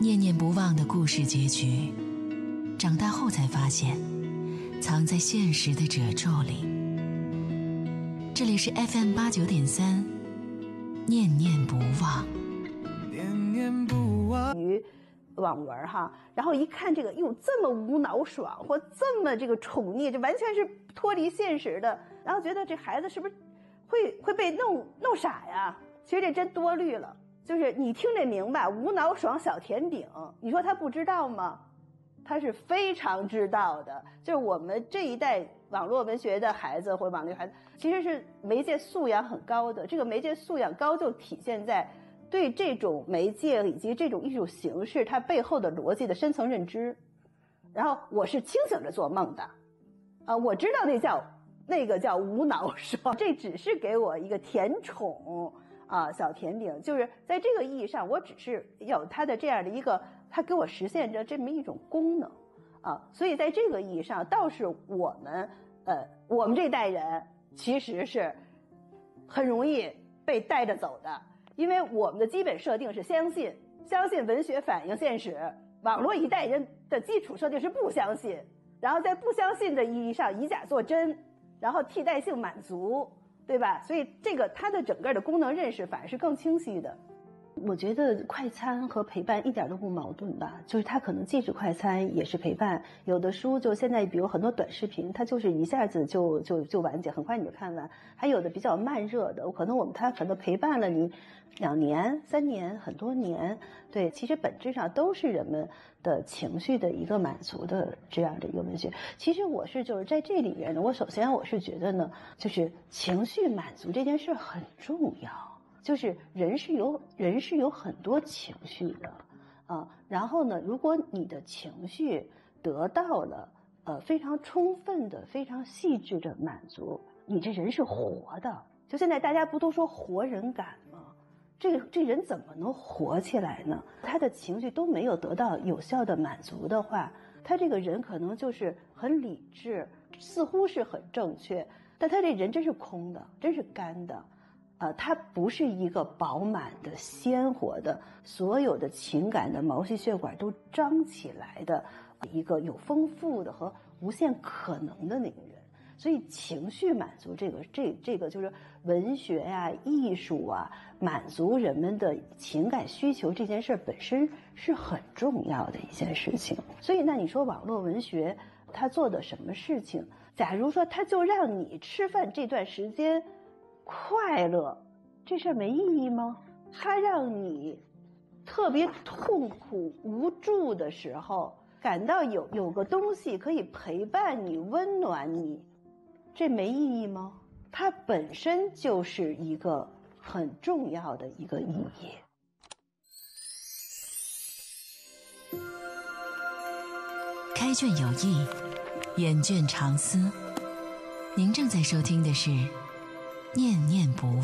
念念不忘的故事结局，长大后才发现藏在现实的褶皱里。这里是 FM89.3，念念不忘。 念念不忘于网文哈，然后一看这个哟这么无脑爽或这么这个宠溺，这完全是脱离现实的，然后觉得这孩子是不是会被弄傻呀？其实这真多虑了。就是你听这明白，无脑爽小甜饼，你说他不知道吗？他是非常知道的。就是我们这一代网络文学的孩子或者网络孩子，其实是媒介素养很高的。这个媒介素养高就体现在对这种媒介以及这种艺术形式它背后的逻辑的深层认知。然后我是清醒着做梦的，我知道那个叫无脑爽，这只是给我一个甜宠小甜饼，就是在这个意义上，我只是有它的这样的一个，它给我实现着这么一种功能所以在这个意义上，倒是我们这代人其实是很容易被带着走的，因为我们的基本设定是相信文学反映现实，网络一代人的基础设定是不相信，然后在不相信的意义上以假作真，然后替代性满足，对吧？所以这个它的整个的功能认识反而是更清晰的。我觉得快餐和陪伴一点都不矛盾吧，就是它可能既是快餐也是陪伴。有的书就现在比如很多短视频，它就是一下子就完结，很快你就看完。还有的比较慢热的，它可能陪伴了你2年3年很多年，对，其实本质上都是人们的情绪的一个满足的这样的一个文学。其实就是在这里面呢，首先我是觉得呢，就是情绪满足这件事很重要。就是人是有很多情绪的然后呢，如果你的情绪得到了非常充分的、非常细致的满足，你这人是活的。就现在大家不都说活人感吗？这人怎么能活起来呢？他的情绪都没有得到有效的满足的话，他这个人可能就是很理智，似乎是很正确，但他这人真是空的，真是干的。它不是一个饱满的、鲜活的，所有的情感的毛细血管都张起来的一个有丰富的和无限可能的那个人。所以情绪满足这个就是文学呀、艺术满足人们的情感需求这件事本身是很重要的一件事情。所以那你说网络文学它做的什么事情？假如说它就让你吃饭这段时间快乐，这事儿没意义吗？它让你特别痛苦无助的时候感到有个东西可以陪伴你、温暖你，这没意义吗？它本身就是一个很重要的一个意义。 开卷有益，眼卷长思。您正在收听的是念念不忘。